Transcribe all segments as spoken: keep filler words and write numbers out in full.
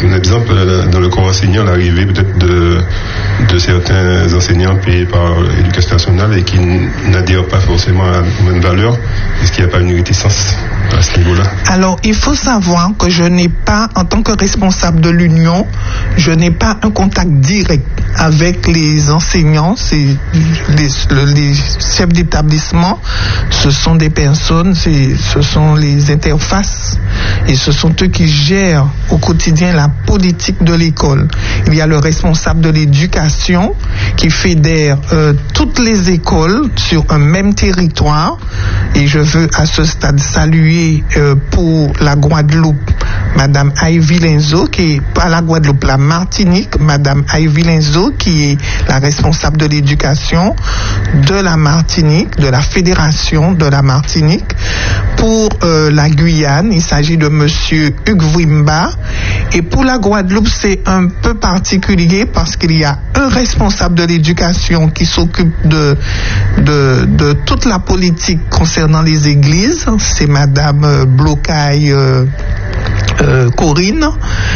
un exemple, dans le corps enseignant, l'arrivée peut-être de, de certains enseignants payés par l'éducation nationale et qui n'adhèrent pas forcément à la même valeur. Est-ce qu'il n'y a pas une réticence à ce niveau-là? Alors, il faut savoir que je n'ai pas, en tant que responsable de l'Union, je n'ai pas un contact direct avec les enseignants, c'est les, les chefs d'établissement, ce sont des personnes, c'est, ce sont les interfaces et ce sont eux qui gèrent au quotidien la politique de l'école. Il y a le responsable de l'éducation qui fédère euh, toutes les écoles sur un même territoire et je veux à ce stade saluer euh, pour la Guadeloupe Madame Ivy Lenzo, qui est pas la Guadeloupe, la Martinique, Madame Ivy Lenzo, qui est la responsable de l'éducation de la Martinique, de la Fédération de la Martinique. Pour euh, la Guyane, il s'agit de Monsieur Hugues Wimba. Et pour la Guadeloupe, c'est un peu particulier parce qu'il y a un responsable de l'éducation qui s'occupe de, de, de toute la politique concernant les églises. C'est Madame euh, Blocaille euh, euh, Corinne.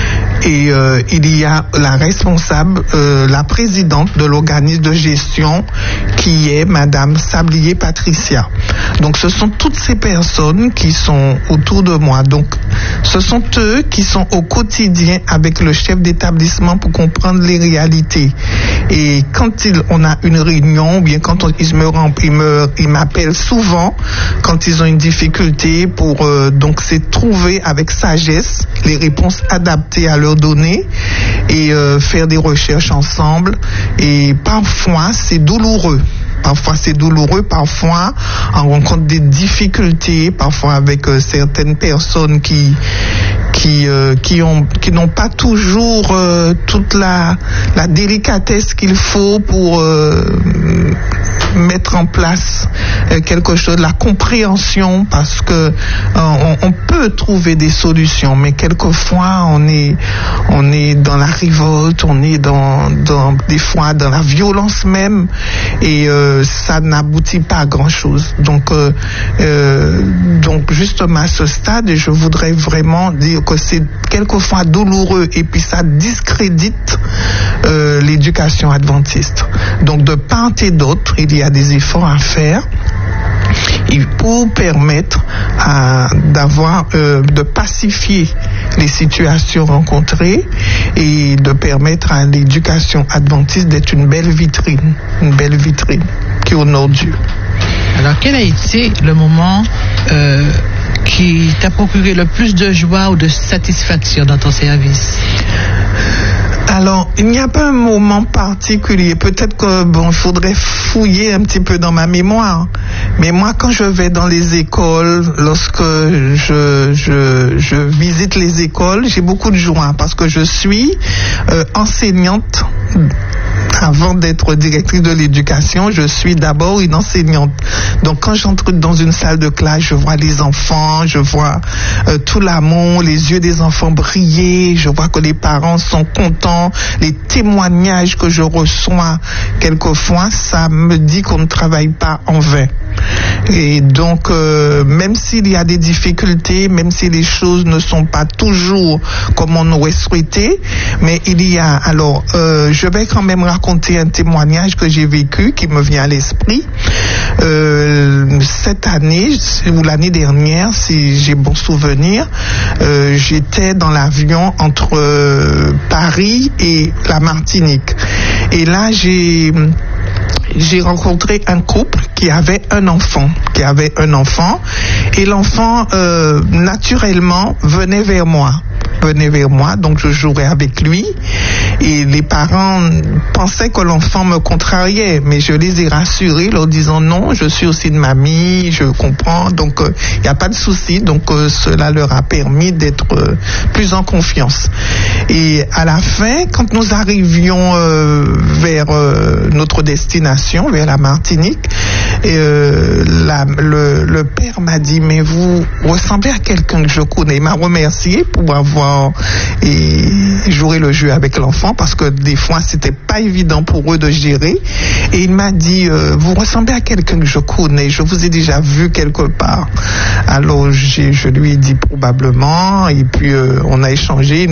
Et euh, il y a la responsable, euh, la présidente de l'organisme de gestion qui est Madame Sablier Patricia. Donc ce sont toutes ces personnes qui sont autour de moi. Donc ce sont eux qui sont au quotidien avec le chef d'établissement pour comprendre les réalités. Et quand il, on a une réunion, ou bien quand on, ils me ils me, ils m'appellent souvent quand ils ont une difficulté pour euh, donc c'est trouver avec sagesse les réponses adaptées à leur donner et euh, faire des recherches ensemble. Et parfois c'est douloureux. Parfois c'est douloureux, parfois on rencontre des difficultés, parfois avec euh, certaines personnes qui qui euh, qui ont qui n'ont pas toujours euh, toute la la délicatesse qu'il faut pour euh, mettre en place euh, quelque chose, la compréhension, parce que euh, on, on peut trouver des solutions, mais quelquefois on est on est dans la révolte, on est dans dans des fois dans la violence même, et euh, ça n'aboutit pas à grand chose. Donc euh, euh, donc justement à ce stade, je voudrais vraiment dire que c'est quelquefois douloureux et puis ça discrédite euh, l'éducation adventiste. Donc de part et d'autre, il y a des efforts à faire et pour permettre à, d'avoir, euh, de pacifier les situations rencontrées et de permettre à l'éducation adventiste d'être une belle vitrine, une belle vitrine qui honore Dieu. Alors, quel a été le moment euh, qui t'a procuré le plus de joie ou de satisfaction dans ton service? Alors, il n'y a pas un moment particulier. Peut-être que, bon, il faudrait fouiller un petit peu dans ma mémoire. Mais moi, quand je vais dans les écoles, lorsque je, je, je visite les écoles, j'ai beaucoup de joie parce que je suis euh, enseignante. Avant d'être directrice de l'éducation, je suis d'abord une enseignante. Donc quand j'entre dans une salle de classe, je vois les enfants, je vois euh, tout l'amour, les yeux des enfants briller, je vois que les parents sont contents, les témoignages que je reçois quelquefois, ça me dit qu'on ne travaille pas en vain. Et donc, euh, même s'il y a des difficultés, même si les choses ne sont pas toujours comme on aurait souhaité, mais il y a, alors, euh, je vais quand même raconter un témoignage que j'ai vécu, qui me vient à l'esprit. Euh, cette année, ou l'année dernière, si j'ai bon souvenir, euh, j'étais dans l'avion entre euh, Paris et la Martinique. Et là, j'ai... j'ai rencontré un couple qui avait un enfant, qui avait un enfant, et l'enfant, euh, naturellement, venait vers moi. venait vers moi, donc je jouais avec lui, et les parents pensaient que l'enfant me contrariait, mais je les ai rassurés, leur disant non, je suis aussi de mamie, je comprends, donc il euh, n'y a pas de souci, donc euh, cela leur a permis d'être euh, plus en confiance. Et à la fin, quand nous arrivions euh, vers euh, notre destination, vers la Martinique, et, euh, la, le, le père m'a dit, mais vous ressemblez à quelqu'un que je connais. Il m'a remercié pour avoir et, joué le jeu avec l'enfant, parce que des fois c'était pas évident pour eux de gérer, et il m'a dit, euh, vous ressemblez à quelqu'un que je connais, je vous ai déjà vu quelque part. Alors j'ai, je lui ai dit probablement, et puis euh, on a échangé.